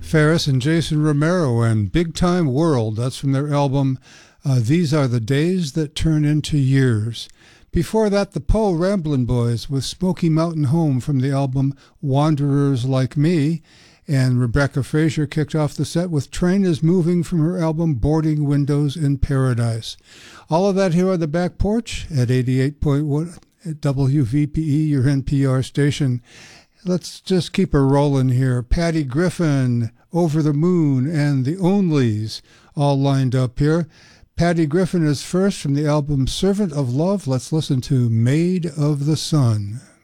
Ferris and Jason Romero and Big Time World. That's from their album These Are the Days That Turn Into Years. Before that, the Poe Ramblin' Boys with Smoky Mountain Home from the album Wanderers Like Me. And Rebecca Frazier kicked off the set with Train is Moving from her album Boarding Windows in Paradise. All of that here on the back porch at 88.1 at WVPE, your NPR station. Let's just keep her rolling here. Patty Griffin, Over the Moon, and The Onlys all lined up here. Patty Griffin is first from the album Servant of Love. Let's listen to Maid of the Sun.